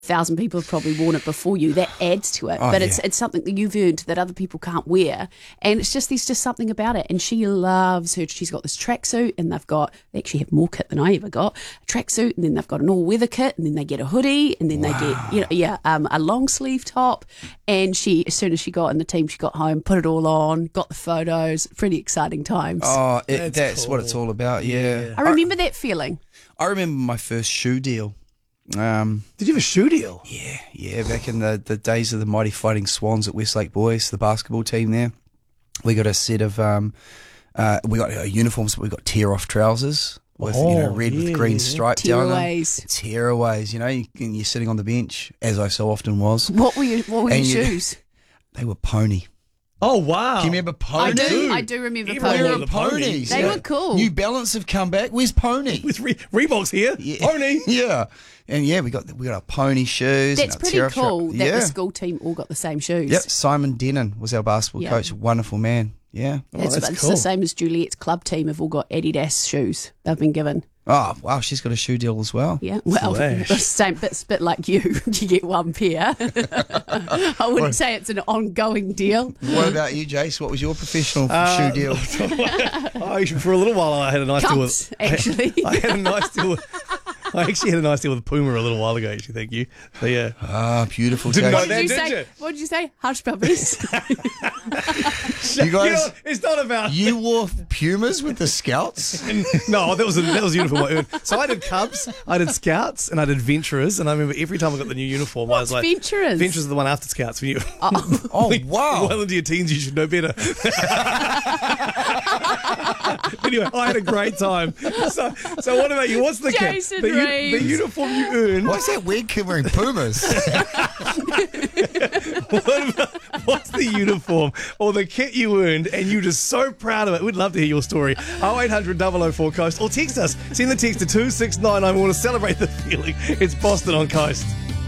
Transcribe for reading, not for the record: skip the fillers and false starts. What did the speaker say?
1,000 people have probably worn it before you. That adds to it. But it's something that you've earned that other people can't wear. And it's just, there's just something about it. And she loves her. She's got this tracksuit, and they actually have more kit than I ever got. A tracksuit, and then they've got an all-weather kit, and then they get a hoodie, and then they get, a long sleeve top. And she, as soon as she got in the team, she got home, put it all on, got the photos. Pretty exciting times. Oh, that's cool. What it's all about, yeah. I remember that feeling. I remember my first shoe deal. Did you have a shoe deal? Yeah, back in the days of the mighty Fighting Swans at Westlake Boys, the basketball team there. We got a set of we got uniforms, but we got tear-off trousers with red with green stripe down them. Tearaways, and you're sitting on the bench, as I so often was. What were your shoes? They were Pony. Oh, wow. Do you remember Pony? I do remember Everyone Pony. Ponies. They were cool. New Balance have come back. Where's Pony? With Reeboks here. Yeah. Pony. Yeah. And we got our Pony shoes. That's and our pretty cool that the school team all got the same shoes. Yep. Simon Denon was our basketball coach. Wonderful man. Yeah. That's It's cool. the same as Juliet's club team have all got Adidas shoes they've been given. Oh, wow. She's got a shoe deal as well. Yeah, well, same, it's a bit like you. You get one pair. I wouldn't say it's an ongoing deal. What about you, Jace? What was your professional shoe deal? For a little while, I had a nice deal with. Actually, I had a nice deal. I actually had a nice deal with Puma a little while ago. Actually, thank you. So yeah. Ah, beautiful. Didn't know what that, did you did say? you? What did you say? Hush puppies. You guys, it's not about. you wore Pumas with the Scouts? No, that was a uniform I earned. So I did Cubs, I did Scouts, and I did Venturers. And I remember every time I got the new uniform, I was like, Venturers? Venturers are the one after Scouts. When you, Oh, wow. well into your teens, you should know better. Anyway, I had a great time. So what about you? What's the Jason the Reeves. uniform you earned? Why's that weird kid wearing Pumas? What's the uniform or the kit you earned and you're just so proud of it? We'd love to hear your story. 0800 004 Coast or text us. Send the text to 2699. We want to celebrate the feeling. It's Boston on Coast.